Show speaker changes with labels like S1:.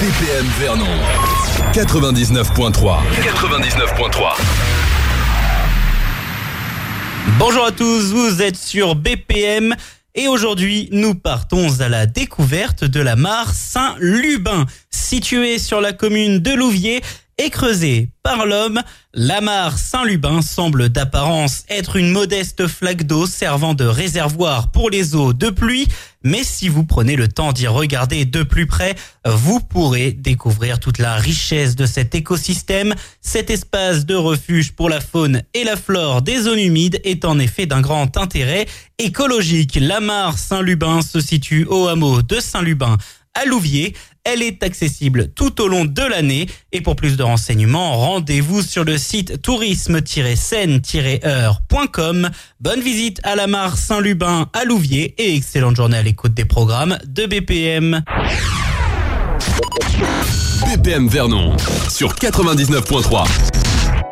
S1: BPM Vernon 99.3.
S2: Bonjour à tous, vous êtes sur BPM et aujourd'hui nous partons à la découverte de la mare Saint-Lubin. Située sur la commune de Louviers et creusée par l'homme, la mare Saint-Lubin semble d'apparence être une modeste flaque d'eau servant de réservoir pour les eaux de pluie. Mais si vous prenez le temps d'y regarder de plus près, vous pourrez découvrir toute la richesse de cet écosystème. Cet espace de refuge pour la faune et la flore des zones humides est en effet d'un grand intérêt écologique. La mare Saint-Lubin se situe au hameau de Saint-Lubin à Louviers. Elle est accessible tout au long de l'année et pour plus de renseignements, rendez-vous sur le site tourisme-seine-eure.com. Bonne visite à la mare Saint-Lubin à Louviers et excellente journée à l'écoute des programmes de BPM.
S1: BPM Vernon sur 99.3.